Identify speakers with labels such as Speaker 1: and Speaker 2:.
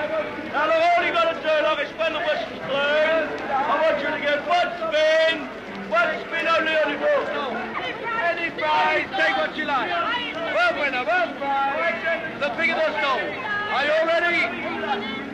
Speaker 1: Now look, all you got to do, like, is when the whistle's blown, I want you to get one spin only on the ball. Any prize, take what you like. One winner, one prize, the bigger the stall. Are you all ready?